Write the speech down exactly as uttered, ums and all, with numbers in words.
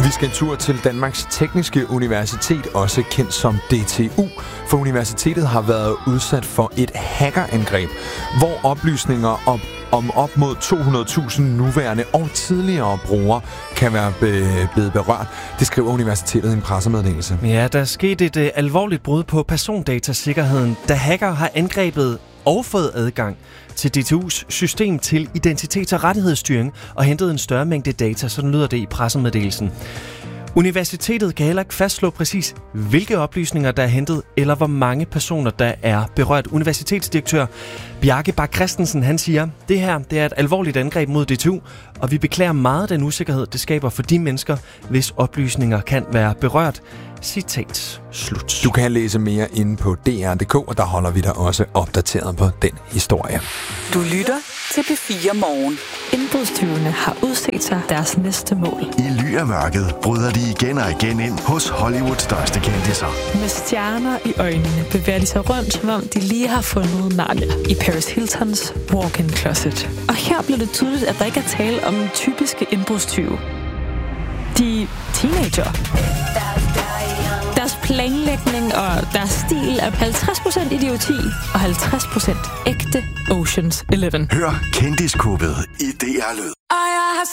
Vi skal en tur til Danmarks Tekniske Universitet, også kendt som D T U, for universitetet har været udsat for et hackerangreb, hvor oplysninger om, om op mod to hundrede tusind nuværende og tidligere brugere kan være be- blevet berørt. Det skriver universitetet i en pressemeddelelse. Ja, der er sket et uh, alvorligt brud på persondatasikkerheden, da hacker har angrebet og fået adgang til D T U's system til identitets- og rettighedsstyring og hentet en større mængde data, sådan lyder det i pressemeddelelsen. Universitetet kan heller ikke fastslå præcis, hvilke oplysninger, der er hentet, eller hvor mange personer, der er berørt. Universitetsdirektør Bjarke Bak Christensen, han siger, det her det er et alvorligt angreb mod D T U, og vi beklager meget den usikkerhed, det skaber for de mennesker, hvis oplysninger kan være berørt. Citat slut. Du kan læse mere inde på D R punktum d k, og der holder vi dig også opdateret på den historie. Du lytter til P fire Morgen. Indbrudstyvene har udset sig deres næste mål. I ly af mørket bryder de igen og igen ind hos Hollywoods største kendisser. Med stjerner i øjnene bevæger de sig rundt, som om de lige har fundet Narnia i Paris Hiltons walk-in closet. Og her bliver det tydeligt, at der ikke er tale om typiske indbrudstyve. De er teenager. Deres planlægning og deres stil er halvtreds procent idioti og halvtreds procent ægte Ocean's Eleven. Hør Kendiskubbet i D R Lyd.